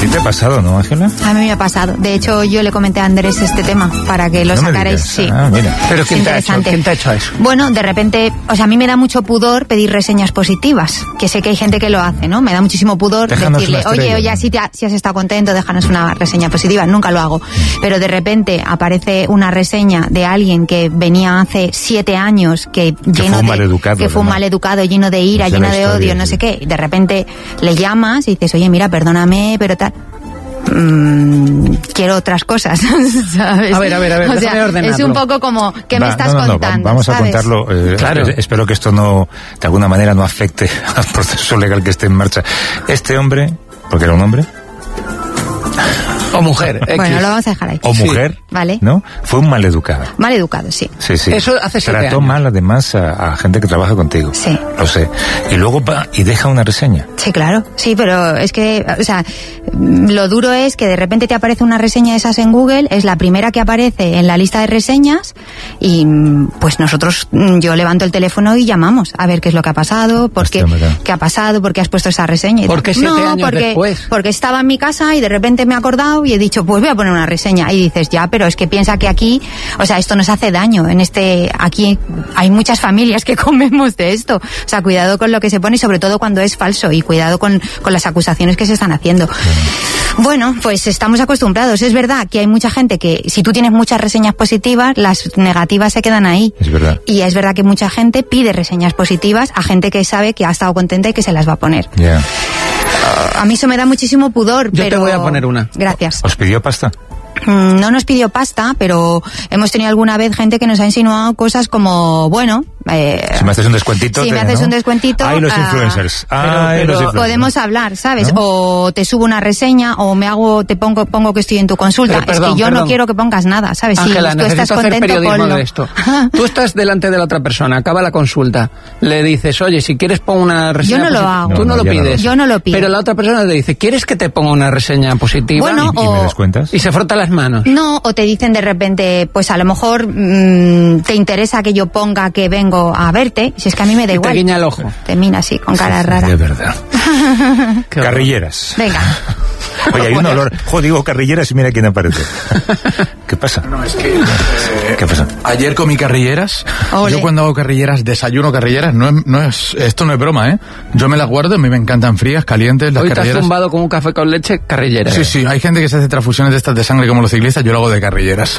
ti te ha pasado, ¿no, Ángela? A mí me ha pasado. De hecho, yo le comenté a Andrés este tema para que lo sacarais. Sí. Mira. Pero ¿quién te ha hecho eso? Bueno, de repente, o sea, a mí me da mucho pudor pedir reseñas positivas, que sé que hay gente que lo hace, ¿no? Me da muchísimo pudor decirle, oye, si has estado contento, déjanos una reseña positiva. Nunca lo hago. Pero de repente aparece una reseña de alguien que venía hace 7 años, que fue un maleducado, lleno de ira, lleno de odio, no sé qué. Y de repente le llamas y dices, oye, mira, perdóname, pero tal. Quiero otras cosas, ¿sabes? A ver, o sea, es un poco como, ¿qué me estás contando? Vamos ¿sabes? a contarlo. Claro. Espero que esto no, de alguna manera, no afecte al proceso legal que esté en marcha. Este hombre, porque era un hombre, o mujer. Bueno, lo vamos a dejar ahí. O mujer, vale. ¿no? Fue un maleducado. Maleducado, sí. Sí. Eso hace 7 años. Trató mal, además, a gente que trabaja contigo. Sí. Lo sé. Y luego va y deja una reseña. Sí, claro. Sí, pero es que, o sea, lo duro es que de repente te aparece una reseña de esas en Google, es la primera que aparece en la lista de reseñas y pues nosotros, yo levanto el teléfono y llamamos a ver qué es lo que ha pasado, qué ha pasado, por qué has puesto esa reseña. ¿Por qué 7 años después? Porque estaba en mi casa y de repente me he acordado y he dicho, pues voy a poner una reseña. Y dices, ya, pero es que piensa que aquí, o sea, esto nos hace daño. Aquí hay muchas familias que comemos de esto. O sea, cuidado con lo que se pone y sobre todo cuando es falso y cuidado con las acusaciones que se están haciendo. Bueno, pues estamos acostumbrados. Es verdad que hay mucha gente que, si tú tienes muchas reseñas positivas, las negativas se quedan ahí. Es verdad. Y es verdad que mucha gente pide reseñas positivas a gente que sabe que ha estado contenta y que se las va a poner. Yeah. A mí eso me da muchísimo pudor, Yo pero... te voy a poner una. Gracias. ¿Os pidió pasta? No nos pidió pasta, pero hemos tenido alguna vez gente que nos ha insinuado cosas como, bueno... si me haces un descuentito... Si me haces un descuentito... ¡Ay, los influencers! Pero podemos hablar, ¿sabes? ¿No? O te subo una reseña, o te pongo que estoy en tu consulta. Perdón, es que yo no quiero que pongas nada, ¿sabes? Ángela, si tú estás hacer contento, periodismo ponlo. de esto. Tú estás delante de la otra persona, acaba la consulta, le dices, oye, si quieres pon una reseña... Yo no lo hago. Tú no lo pides. Yo no lo pido. Pero la otra persona te dice, ¿quieres que te ponga una reseña positiva? Bueno, ¿Y me descuentas? Y se frota las manos. No, o te dicen de repente, pues a lo mejor te interesa que yo ponga que vengo a verte, si es que a mí me da igual. Te guiña el ojo. Te mira así, con cara rara. De verdad. Carrilleras. Venga. Oye, hay un olor. Digo carrilleras y mira quién aparece. ¿Qué pasa? No, es que... ¿Qué pasa? Ayer comí carrilleras. Ole. Yo cuando hago carrilleras, desayuno carrilleras. Esto no es broma, ¿eh? Yo me las guardo, a mí me encantan frías, calientes, las Hoy carrilleras. te has tumbado con un café con leche, carrilleras. Sí, hay gente que se hace transfusiones de estas de sangre como los ciclistas, yo lo hago de carrilleras.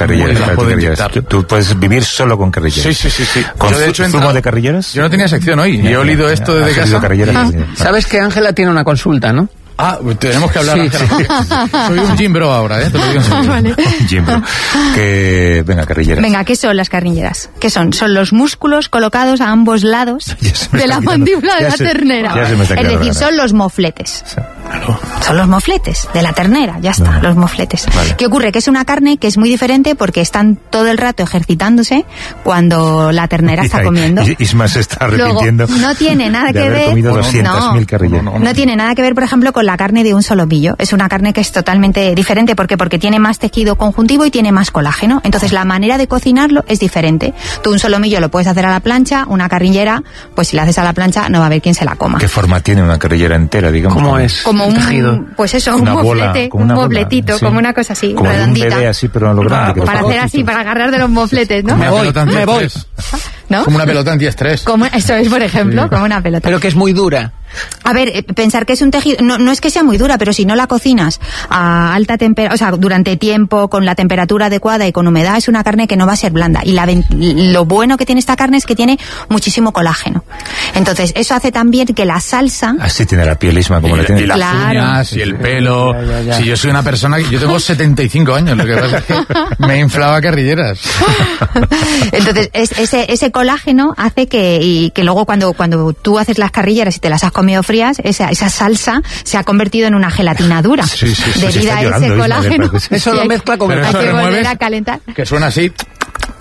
Tú puedes vivir solo con carrilleras. Sí. ¿Con yo de hecho zumo de carrilleras? Yo no tenía sección hoy y he olido esto desde casa. Sabes que Ángela tiene una consulta, ¿no? Tenemos que hablar. Sí. Soy un gym bro ahora, ¿eh? Te lo digo en serio. Vale. Gym bro. Venga, carrilleras. Venga, ¿qué son las carrilleras? ¿Qué son? Son los músculos colocados a ambos lados de la mandíbula de la ternera. Es decir, son los mofletes. Claro. Son los mofletes de la ternera, ya está, los mofletes. Vale. ¿Qué ocurre? Que es una carne que es muy diferente porque están todo el rato ejercitándose cuando la ternera está comiendo. Isma se está arrepintiendo. Luego, no tiene nada que ver. Comido 200.000 carrilleras. No tiene nada que ver, por ejemplo, con la carne de un solomillo. Es una carne que es totalmente diferente. ¿Por qué? Porque tiene más tejido conjuntivo y tiene más colágeno. Entonces, la manera de cocinarlo es diferente. Tú un solomillo lo puedes hacer a la plancha, una carrillera, pues si la haces a la plancha no va a haber quien se la coma. ¿Qué forma tiene una carrillera entera, digamos? ¿Cómo es? Como un tejido. Pues eso, una un bola, moflete, como una un bola, mofletito, sí. como una cosa así, como redondita. Un bebé así, pero a lo grande. Para hacer así, para agarrar de los mofletes, ¿no? Me voy. ¿No? Como una pelota antiestrés. Eso es, por ejemplo, como una pelota. Pero que es muy dura. A ver, pensar que es un tejido, no es que sea muy dura, pero si no la cocinas a alta temperatura, o sea, durante tiempo, con la temperatura adecuada y con humedad, es una carne que no va a ser blanda. Y lo bueno que tiene esta carne es que tiene muchísimo colágeno. Entonces, eso hace también que la salsa... Así tiene la piel, Isma, como la tiene. Y las uñas, y el pelo. Ya. Si yo soy una persona, yo tengo 75 años, lo que pasa es que me inflaba carrilleras. Entonces, ese colágeno hace que luego cuando tú haces las carrilleras y te las has comido frías, esa salsa se ha convertido en una gelatina dura. Sí, debido a ese colágeno. Eso lo mezcla con Pero hay eso que volver remueves, a calentar. que suena así.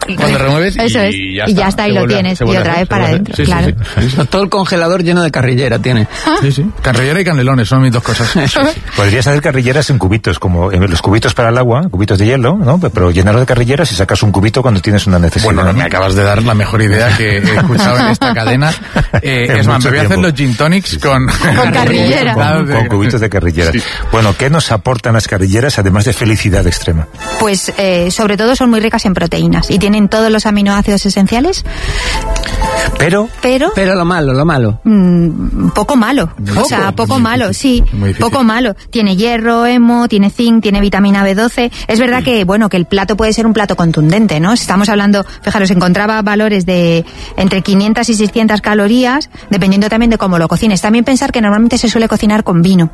Cuando remueves eso es. y ya está, y lo tienes. Y otra vez para adentro, claro. Sí. Todo el congelador lleno de carrillera tiene. Sí. Carrillera y canelones son mis dos cosas. Sí. Podrías hacer carrilleras en cubitos, como en los cubitos para el agua, cubitos de hielo, ¿no? Pero llenarlo de carrilleras y sacas un cubito cuando tienes una necesidad. Bueno, me acabas de dar la mejor idea que he escuchado en esta cadena. Es más, me voy a hacer los gin tonics con carrillera. Con cubitos de carrilleras. Sí. Bueno, ¿qué nos aportan las carrilleras además de felicidad extrema? Pues sobre todo son muy ricas en proteínas y tienen todos los aminoácidos esenciales. Pero lo malo. Poco malo. O sea, poco malo, sí. Poco malo. Tiene hierro, hemo, tiene zinc, tiene vitamina B12. Es verdad que, bueno, que el plato puede ser un plato contundente, ¿no? Si estamos hablando, fijaros, encontraba valores de entre 500 y 600 calorías, dependiendo también de cómo lo cocines. También pensar que normalmente se suele cocinar con vino.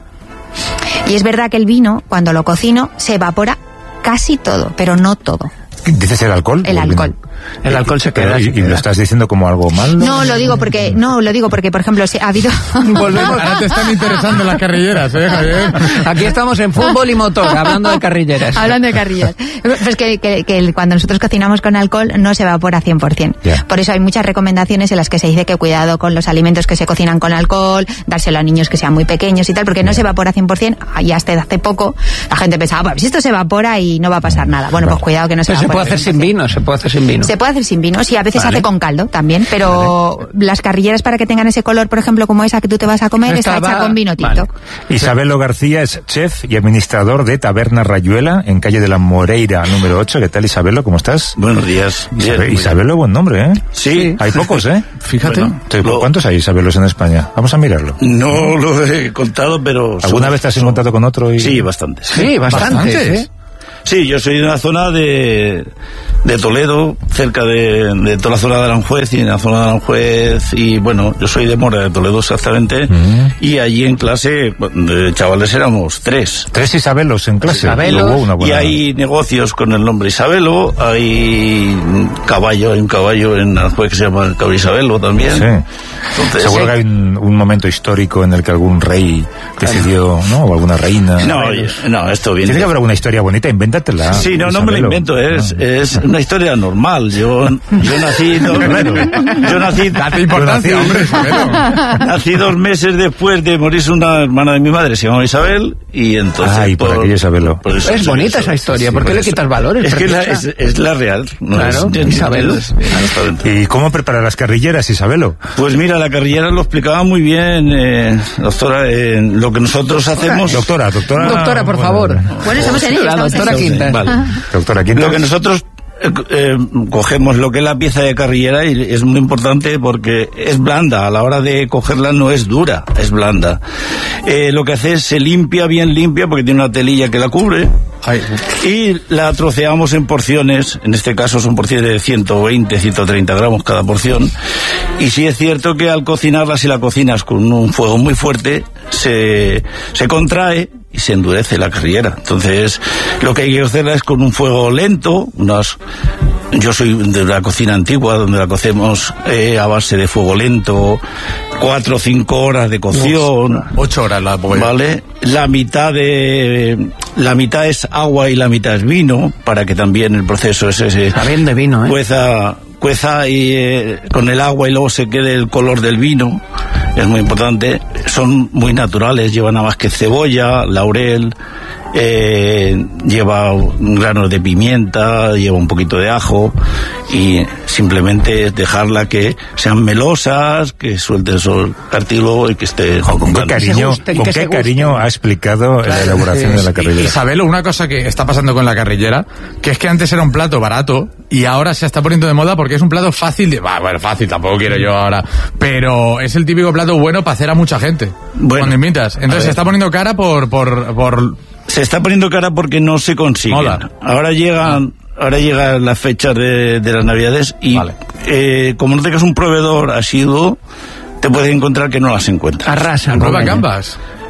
Y es verdad que el vino, cuando lo cocino, se evapora casi todo, pero no todo. ¿Dices el alcohol? El alcohol. El alcohol se queda. ¿Y lo estás diciendo como algo malo? No, lo digo porque, por ejemplo, si ha habido... Volvemos. Ahora te están interesando las carrilleras, Javier. Aquí estamos en fútbol y motor, hablando de carrilleras. Hablando de carrilleras. Pues que cuando nosotros cocinamos con alcohol no se evapora 100%. Yeah. Por eso hay muchas recomendaciones en las que se dice que cuidado con los alimentos que se cocinan con alcohol, dárselo a niños que sean muy pequeños y tal, porque no se evapora 100%. Y hasta hace poco la gente pensaba, pues si esto se evapora y no va a pasar nada. Bueno, pues cuidado que no se evapora. Se puede hacer sin vino, Se puede hacer sin vino, sí, a veces se hace con caldo también, pero las carrilleras, para que tengan ese color, por ejemplo, como esa que tú te vas a comer, está hecha con vino tinto. Vale. Isabelo García es chef y administrador de Taberna Rayuela, en calle de la Moreira, número 8. ¿Qué tal, Isabelo? ¿Cómo estás? Buenos días. Isabelo, buen nombre, ¿eh? Sí. Hay pocos, ¿eh? Fíjate. Bueno, ¿cuántos hay Isabelos en España? Vamos a mirarlo. No lo he contado, pero... ¿Alguna vez te has encontrado con otro? Sí, bastantes. Sí, bastantes. Sí, yo soy de una zona de Toledo, cerca de toda la zona de Aranjuez, y en la zona de Aranjuez, y bueno, yo soy de Mora, de Toledo exactamente, y allí en clase, de chavales éramos 3. 3 Isabelos en clase. Y hay negocios con el nombre Isabelo, hay un caballo en Aranjuez que se llama el caballo Isabelo también. Sí. Entonces, seguro que hay un momento histórico en el que algún rey decidió, ¿no? O alguna reina. No, esto viene. Tiene que haber alguna historia bonita, invéntatela. Sí, no me lo invento, es una historia normal. Yo nací nací 2 meses después de morirse una hermana de mi madre, se llamaba Isabel, y entonces por aquello Isabelo. Es bonita esa historia, ¿por qué le quitas valores? Es que es la real, ¿no? Claro, Isabelo. ¿Y cómo prepara las carrilleras, Isabelo? Pues mira, la carrillera lo explicaba muy bien, doctora, lo que nosotros hacemos... Doctora, por favor. Bueno, estamos en ello. La doctora Quinta. Vale. Doctora Quinta. Lo que nosotros cogemos lo que es la pieza de carrillera, y es muy importante porque es blanda, a la hora de cogerla no es dura, es blanda. Lo que hace es se limpia, bien limpia, porque tiene una telilla que la cubre. Ay. Y la troceamos en porciones, en este caso son porciones de 120, 130 gramos cada porción, y sí es cierto que al cocinarla, si la cocinas con un fuego muy fuerte, se contrae y se endurece la carrillera. Entonces, lo que hay que hacerla es con un fuego lento, yo soy de la cocina antigua, donde la cocemos a base de fuego lento, 4 o 5 horas de cocción. 8 horas la voy. ¿Vale? La mitad es agua y la mitad es vino, para que también el proceso ese está bien de vino, cueza y con el agua y luego se quede el color del vino. Es muy importante. Son muy naturales, llevan nada más que cebolla, laurel, lleva granos de pimienta, lleva un poquito de ajo, y simplemente dejarla que sean melosas, que suelte el cartílago y que esté... ¿Con qué cariño ha explicado la elaboración de la carrillera? Isabelo, una cosa que está pasando con la carrillera, que es que antes era un plato barato y ahora se está poniendo de moda porque es un plato fácil bueno, fácil tampoco quiero yo ahora, pero es el típico plato bueno para hacer a mucha gente cuando invitas. Entonces se está poniendo cara por... Se está poniendo cara porque no se consigue. Ahora llegan las fechas de las Navidades y como no tengas un proveedor asiduo, te puedes encontrar que no las encuentras. Arrasan. Prueba gambas.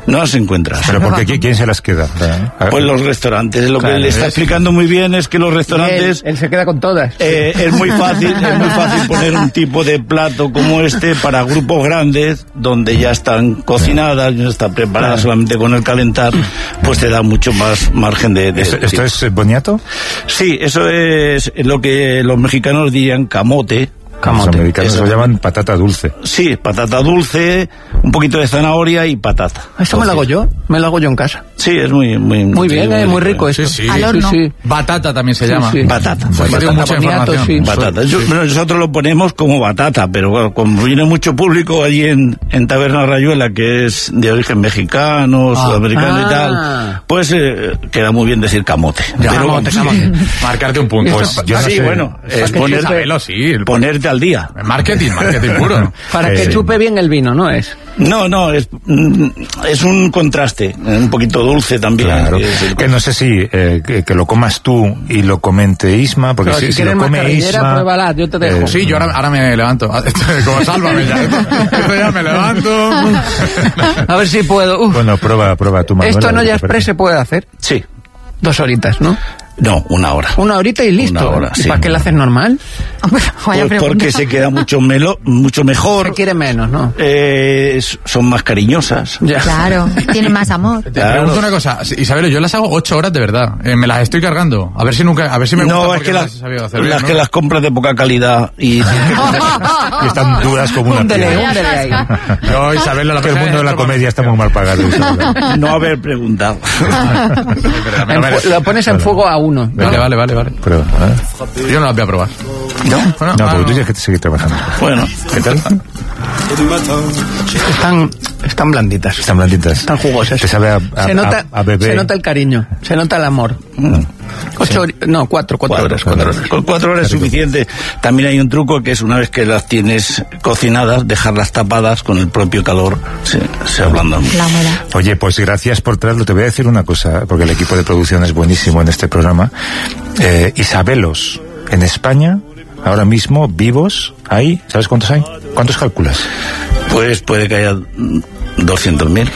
No las encuentras. ¿Pero por qué? ¿Quién se las queda? Pues los restaurantes. Lo que le está explicando muy bien es que los restaurantes... Él se queda con todas. Es muy fácil poner un tipo de plato como este para grupos grandes, donde ya están cocinadas, ya están preparadas solamente con el calentar, pues te da mucho más margen de... ¿Esto es boniato? Sí, eso es lo que los mexicanos dirían camote. Los americanos lo llaman patata dulce. Sí, patata dulce, un poquito de zanahoria y patata. ¿Esto me lo hago yo? Me lo hago yo en casa. Sí, es muy bien, muy rico esto. Sí. Al horno. Sí. Batata también se llama. Sí. Batata. Tengo mucha información. Sí. Batata. Nosotros lo ponemos como batata, pero bueno, como viene mucho público allí en Taberna Rayuela, que es de origen mexicano, sudamericano y tal, pues queda muy bien decir camote. Ya, pero camote. Marcarte un punto. Pues yo no sé. Bueno, es ponerte al día. Marketing puro. Para que chupe bien el vino, ¿no es? No, es un contraste, un poquito dulce también. Claro, que no sé si que lo comas tú y lo comente Isma, porque si lo come Isma... Pruébala, yo te dejo. Sí, yo ahora me levanto. Como sálvame ya. Esto ya me levanto. A ver si puedo. Bueno, prueba tu Manuela. ¿Esto en olla express se puede hacer? Sí. 2 horitas, ¿no? No, 1 hora. 1 horita y listo. 1 hora, ¿Y sí. para qué lo haces normal? Vaya Pues porque se queda mucho mejor. Se quiere menos, ¿no? Son más cariñosas. Ya. Claro, tiene más amor. Te pregunto una cosa, Isabel, yo las hago 8 horas de verdad. Me las estoy cargando. A ver si me gusta. No, es que las compras de poca calidad y están duras como una piedra. Ahí. Yo, Isabel, Que el mundo de la comedia está muy mal pagado. no haber preguntado. Lo pones en fuego a 1. Vale. Prueba, Yo no las voy a probar. ¿No? No, porque tú tienes que seguir trabajando. Bueno, ¿Qué tal? Están blanditas. Están blanditas. Están jugosas. Te sabe a bebé. Se nota el cariño, se nota el amor. 4 horas. 4 horas. Con 4 horas es suficiente. También hay un truco que es una vez que las tienes cocinadas, dejarlas tapadas con el propio calor, se ablandan. Oye, pues gracias por traerlo. Te voy a decir una cosa, porque el equipo de producción es buenísimo en este programa. Isabelos en España, ahora mismo, vivos, hay, ¿sabes cuántos hay? ¿Cuántos calculas? Pues puede que haya 200.000.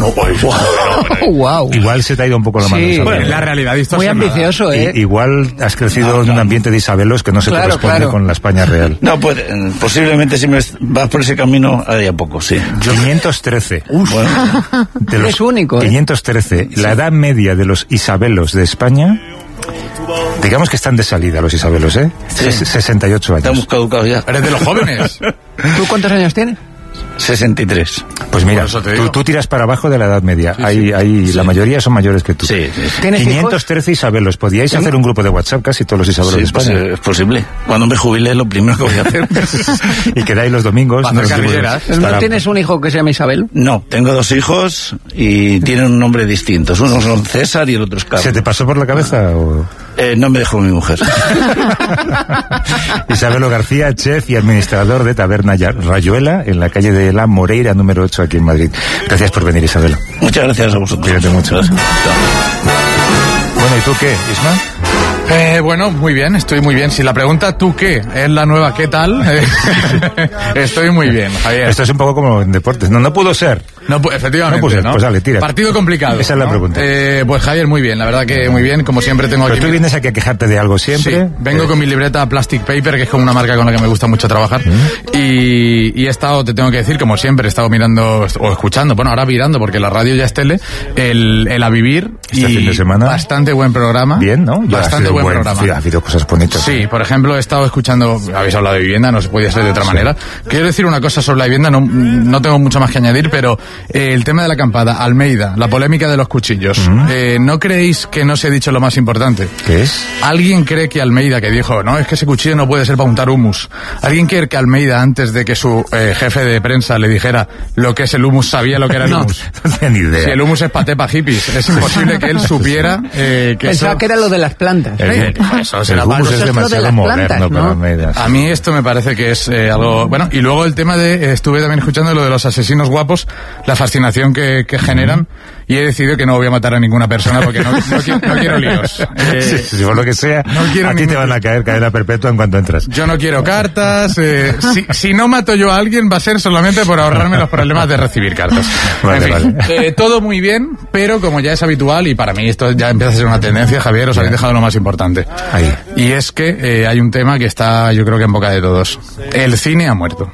Wow. Igual se te ha ido un poco la mano. Sí, Bueno, la realidad muy ambicioso, Igual has crecido en un ambiente de Isabelos que no se corresponde con la España real. No, pues posiblemente si me vas por ese camino haría poco, sí. 513. Bueno, es único. 513. La edad media de los Isabelos de España, digamos que están de salida los Isabelos, ¿eh? Sí. 68 años. estamos caducados ya. Eres de los jóvenes. ¿Tú cuántos años tienes? 63. Pues mira, Por tú tiras para abajo de la edad media. La mayoría son mayores que tú. Sí. ¿Tienes 513 Isabelos. Podíais hacer un grupo de WhatsApp casi todos los Isabelos de España. Pues, es posible. Cuando me jubile, lo primero que voy a hacer. Y quedáis los domingos. Para hacer carrilleras. ¿No tienes un hijo que se llama Isabel? No, tengo 2 hijos y tienen un nombre distinto. Uno son César y el otro es Carlos. ¿Se te pasó por la cabeza o...? No me dejó mi mujer. Isabelo García, chef y administrador de Taberna Rayuela en la calle de la Moreira número 8 aquí en Madrid. Gracias por venir, Isabelo. Muchas gracias a vosotros. Cuídate mucho. Bueno, ¿y tú qué, Isma? Bueno, muy bien, estoy muy bien. Si la pregunta ¿tú qué? Es la nueva ¿qué tal? Estoy muy bien, Javier. Esto es un poco como en deportes. No pudo ser. No, efectivamente, no pudo ser. Pues dale, tira. Partido complicado. Esa es la pregunta. Pues Javier, muy bien, la verdad que muy bien. Como siempre tengo Pero aquí... tú vienes aquí a quejarte de algo siempre. Sí, vengo con mi libreta Plastic Paper, que es como una marca con la que me gusta mucho trabajar. Y he estado, te tengo que decir, como siempre, he estado mirando o escuchando, bueno, ahora mirando, porque la radio ya es tele, el A Vivir. Este fin de semana. Bastante buen programa. Bien, ¿no? Bastante buen programa. Sí, ha habido cosas bonitas. Sí, por ejemplo, he estado escuchando, habéis hablado de vivienda, no se podía ser de otra manera. Quiero decir una cosa sobre la vivienda, no tengo mucho más que añadir, pero el tema de la acampada, Almeida, la polémica de los cuchillos. ¿No creéis que no se ha dicho lo más importante? ¿Qué es? ¿Alguien cree que Almeida, que dijo, no, es que ese cuchillo no puede ser para untar humus? ¿Alguien cree que Almeida, antes de que su jefe de prensa le dijera lo que es el humus, sabía lo que era el humus? No tenía ni idea. Si el humus es paté pa' hippies, es imposible que él supiera que pensaba que era lo de las plantas. Eso será humus es demasiado moderno para Almeida. A mí esto me parece que es algo... Bueno, y luego el tema de... estuve también escuchando lo de los asesinos guapos, la fascinación que generan, y he decidido que no voy a matar a ninguna persona porque no quiero líos. Si por lo que sea, a ti te van a caer cadena perpetua en cuanto entras. Yo no quiero cartas. Si no mato yo a alguien va a ser solamente por ahorrarme los problemas de recibir cartas. Vale. Todo muy bien, pero como ya es habitual, y para mí esto ya empieza a ser una tendencia, Javier, os habéis dejado lo más importante. Ahí. Y es que hay un tema que está, yo creo que en boca de todos. El cine ha muerto.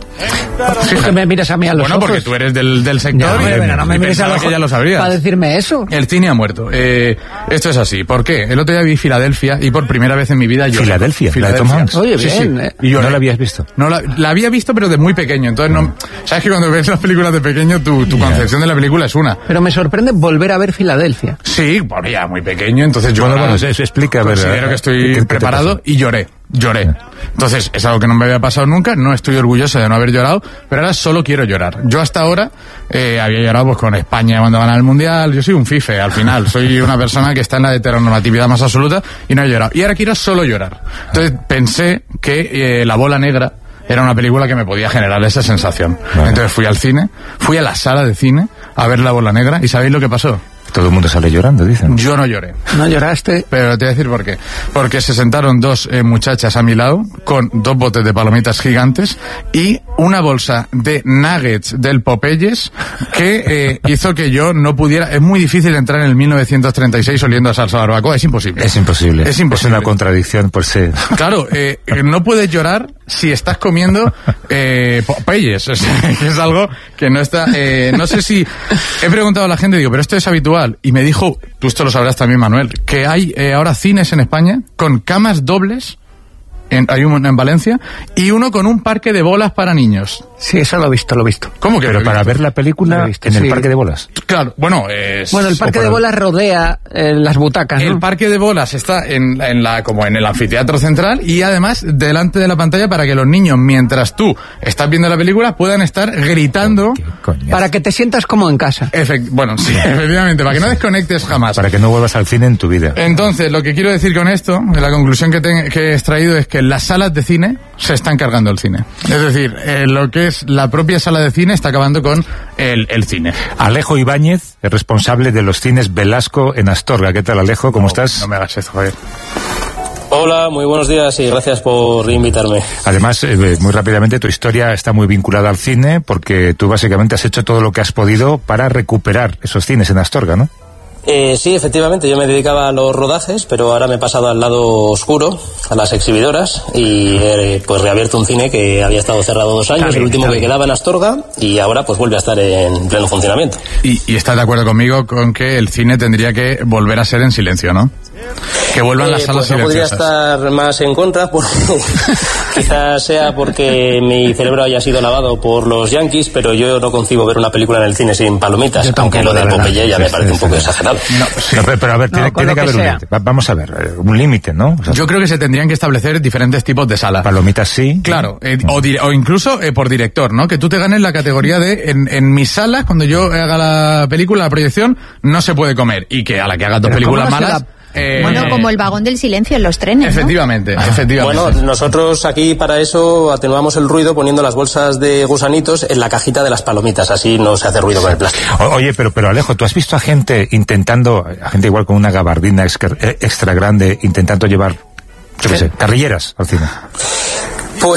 ¿Por qué me miras a mí a los ojos? Bueno, porque tú eres del sector no me mires a los ojos, que ya lo sabrías. Para decirme eso. El cine ha muerto. Esto es así. ¿Por qué? El otro día vi Filadelfia y por primera vez en mi vida lloré. ¿Filadelfia? ¿La de Tom Hanks? Oye, bien. Sí. Y ¿No la habías visto? No, la había visto, pero de muy pequeño. Entonces, no. Sabes que cuando ves las películas de pequeño, tu concepción de la película es una. Pero me sorprende volver a ver Filadelfia. Sí, bueno, ya muy pequeño. Entonces yo explica, considero que estoy preparado y lloré. Entonces, es algo que no me había pasado nunca, no estoy orgulloso de no haber llorado, pero ahora solo quiero llorar. Yo hasta ahora había llorado pues con España cuando ganan el Mundial, yo soy un fife al final, soy una persona que está en la heteronormatividad más absoluta y no he llorado. Y ahora quiero solo llorar. Entonces pensé que La Bola Negra era una película que me podía generar esa sensación. Vale. Entonces fui al cine, fui a la sala de cine a ver La Bola Negra y ¿sabéis lo que pasó? Todo el mundo sale llorando, dicen. Yo no lloré. ¿No lloraste? Pero te voy a decir por qué. Porque se sentaron dos muchachas a mi lado con 2 botes de palomitas gigantes y una bolsa de nuggets del Popeyes que hizo que yo no pudiera... Es muy difícil entrar en el 1936 oliendo a salsa barbacoa. Es imposible. Es imposible. Es una contradicción por sí. Claro, no puedes llorar si estás comiendo Popeyes. O sea, que es algo que no está... no sé si... He preguntado a la gente, digo, pero esto es habitual. Y me dijo, tú esto lo sabrás también, Manuel, que hay ahora cines en España con camas dobles, hay uno en Valencia, y uno con un parque de bolas para niños. Sí, eso lo he visto. ¿Cómo que? Pero para ver la película en el parque de bolas. Claro, bueno, el parque de bolas rodea las butacas, ¿no? El parque de bolas está como en el anfiteatro central y además delante de la pantalla para que los niños, mientras tú estás viendo la película, puedan estar gritando. Para que te sientas como en casa. Bueno, sí, efectivamente, para que no desconectes jamás. Para que no vuelvas al cine en tu vida. Entonces, lo que quiero decir con esto, la conclusión que he extraído es que las salas de cine se están cargando el cine. Es decir, lo que es la propia sala de cine está acabando con el cine. Alejo Ibáñez, el responsable de los cines Velasco en Astorga. ¿Qué tal, Alejo? ¿Cómo estás? No me hagas esto, Javier. Hola, muy buenos días y gracias por invitarme. Además, muy rápidamente, tu historia está muy vinculada al cine porque tú básicamente has hecho todo lo que has podido para recuperar esos cines en Astorga, ¿no? Sí, efectivamente, yo me dedicaba a los rodajes, pero ahora me he pasado al lado oscuro, a las exhibidoras, y pues reabierto un cine que había estado cerrado 2 años, el último que quedaba en Astorga, y ahora pues vuelve a estar en pleno funcionamiento. Y estás de acuerdo conmigo con que el cine tendría que volver a ser en silencio, ¿no? Que vuelvan las salas pues no silenciosas. podría estar más en contra, porque quizás sea porque mi cerebro haya sido lavado por los yankees, pero yo no concibo ver una película en el cine sin palomitas, aunque lo del Popeye ya me parece un poco exagerado. Pero a ver, tiene que haber un límite. Vamos a ver, un límite, ¿no? O sea, yo creo que se tendrían que establecer diferentes tipos de salas. Palomitas sí. Claro, o incluso por director, ¿no? Que tú te ganes la categoría de en mis salas, cuando yo haga la película, la proyección, no se puede comer. Y que a la que hagas 2 películas malas... Bueno, como el vagón del silencio en los trenes, efectivamente, ¿no? Efectivamente. Bueno, nosotros aquí para eso atenuamos el ruido poniendo las bolsas de gusanitos en la cajita de las palomitas, así no se hace ruido con el plástico. Oye, pero Alejo, ¿tú has visto a gente a gente igual con una gabardina extra grande, intentando llevar, yo qué sé, carrilleras al cine? Pues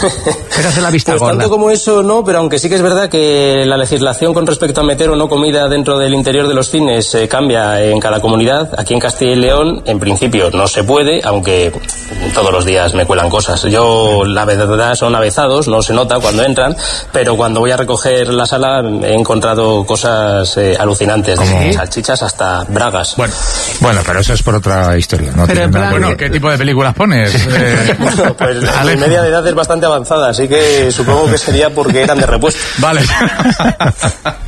la vista pues tanto como eso no, pero aunque sí que es verdad que la legislación con respecto a meter o no comida dentro del interior de los cines cambia en cada comunidad. Aquí en Castilla y León, en principio no se puede, aunque todos los días me cuelan cosas. Yo, la verdad, son avezados, no se nota cuando entran, pero cuando voy a recoger la sala he encontrado cosas alucinantes, desde salchichas hasta bragas. Bueno, pero eso es por otra historia, ¿no? Pero bueno, ¿qué tipo de películas pones? Bueno, pues mi media de edad es bastante avanzada, así que supongo que sería porque eran de repuesto. Vale.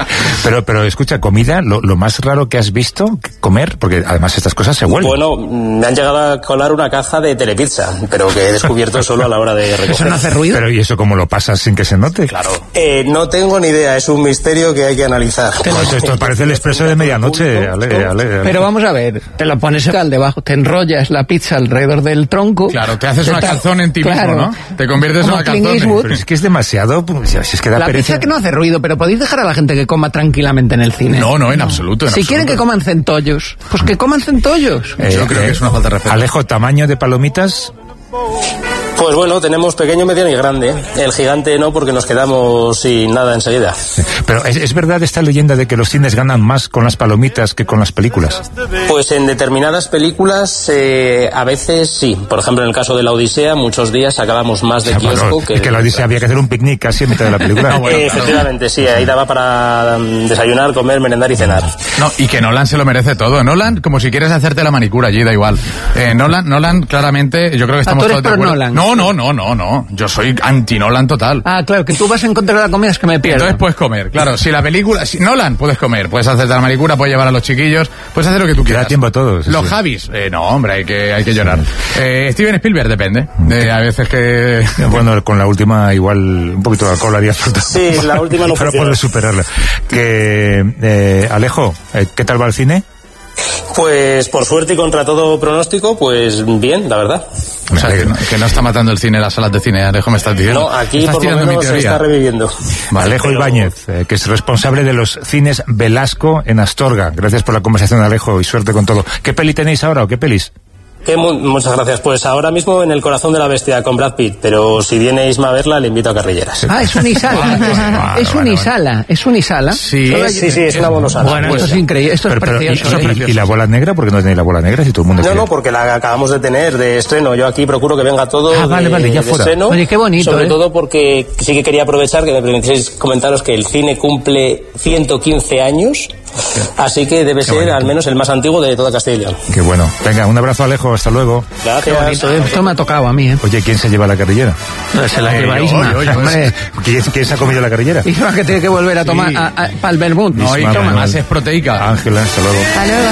Pero escucha, comida, lo más raro que has visto comer, porque además estas cosas se vuelven. Bueno, me han llegado a colar una caja de telepizza, pero que he descubierto solo a la hora de recoger. ¿Eso no hace ruido? Pero ¿y eso cómo lo pasas sin que se note? Claro. No tengo ni idea, es un misterio que hay que analizar. Pues esto parece el expreso de medianoche, Ale. Pero vamos a ver, te lo pones al debajo, te enrollas la pizza alrededor del tronco. Claro, te haces una calzón en ti mismo, ¿no? Te conviertes en una calzón. Pero es que es demasiado, si es que da la pereza. Pizza que no hace ruido, pero podéis dejar a la gente que coma tranquilamente en el cine. No, en absoluto. Si quieren que coman centollos, pues que coman centollos. Yo creo que es una falta de respeto. Alejo, ¿tamaño de palomitas? Pues bueno, tenemos pequeño, mediano y grande. El gigante no, porque nos quedamos sin nada enseguida. Pero ¿es verdad esta leyenda de que los cines ganan más con las palomitas que con las películas? Pues en determinadas películas a veces sí. Por ejemplo, en el caso de La Odisea, muchos días sacábamos más de kiosco que... Es que La Odisea había que hacer un picnic casi en mitad de la película. Efectivamente, sí. Ahí daba para desayunar, comer, merendar y cenar. No, y que Nolan se lo merece todo. Nolan, como si quieres hacerte la manicura allí, da igual. Nolan, claramente, yo creo que estamos todos de acuerdo. Nolan. No. Yo soy anti-Nolan total. Ah, claro, que tú vas en contra de la comida, es que me pierdo. Entonces puedes comer, claro. Si la película... Nolan, puedes comer. Puedes hacerte la manicura, puedes llevar a los chiquillos, puedes hacer lo que tú quieras. Da tiempo a todos. Los Javis, no, hombre, hay que llorar. Steven Spielberg, depende. A veces que... Bueno, con la última igual un poquito de alcohol haría falta. Sí, la última no para poder superarla. Alejo, ¿qué tal va el cine? Pues por suerte y contra todo pronóstico, pues bien, la verdad. O sea, que no está matando el cine, las salas de cine, Alejo, me estás diciendo. No, aquí por lo menos se está reviviendo. Alejo Ibáñez, que es responsable de los cines Velasco en Astorga. Gracias por la conversación, Alejo, y suerte con todo. ¿Qué peli tenéis ahora o qué pelis? Muchas gracias. Pues ahora mismo en El corazón de la bestia con Brad Pitt, pero si viene Isma a verla, le invito a Carrilleras. Ah, es Unisala. Es Unisala. Sí, es una bonosala. Bueno, esto es increíble, esto es precioso. ¿Y la bola negra? ¿Por qué no tenéis la bola negra si todo el mundo quiere? No, porque la acabamos de tener de estreno. Yo aquí procuro que venga todo vale, ya de fuera. estreno. Oye, qué bonito, sobre todo porque sí que quería aprovechar que me permitieseis comentaros que el cine cumple 115 años. Así que debe ser al menos el más antiguo de toda Castilla y León. Qué bueno. Venga, un abrazo, Alejo, hasta luego. Gracias. Esto me ha tocado a mí, Oye, ¿quién se lleva la carrillera? Se la lleva Isma. ¿Quién se ha comido la carrillera? Isma, que tiene que volver a tomar para el vermut. No, y además es proteica. Ángela, hasta luego. Hasta luego.